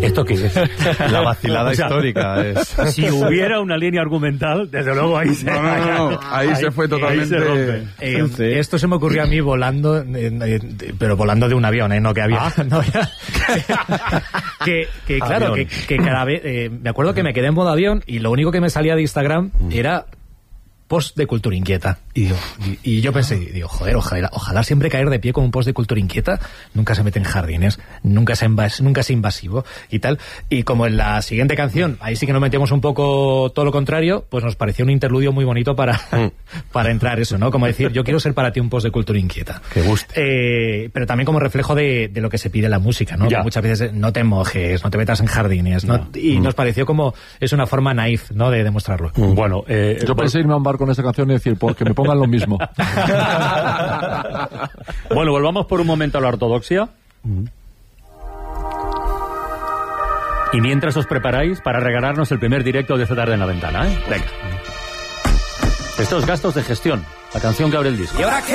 ¿Esto qué es? La vacilada histórica es. Si hubiera una línea argumental, desde luego ahí se... No. Ahí se fue totalmente... Ahí se rompe. Esto se me ocurrió a mí volando, pero volando de un avión, no que había... No, que claro, que cada vez... me acuerdo que me quedé en modo avión y lo único que me salía de Instagram era post de Cultura Inquieta. Y yo pensé, digo, joder, ojalá siempre caer de pie con un post de Cultura Inquieta. Nunca se mete en jardines, nunca es invasivo y tal. Y como en la siguiente canción, ahí sí que nos metemos un poco todo lo contrario, pues nos pareció un interludio muy bonito para entrar eso, ¿no? Como decir, yo quiero ser para ti un post de Cultura Inquieta. Que guste. Pero también como reflejo de lo que se pide en la música, ¿no? Que muchas veces no te mojes, no te metas en jardines, ¿no? Y nos pareció como es una forma naif, ¿no? De demostrarlo. Bueno, yo pensé irme a un bar con esa canción y decir, pues que me pongan lo mismo. Bueno, volvamos por un momento a la ortodoxia. Y mientras os preparáis para regalarnos el primer directo de esta tarde en La Ventana, ¿eh? Venga. Estos gastos de gestión, la canción que abre el disco. ¿Y ahora qué?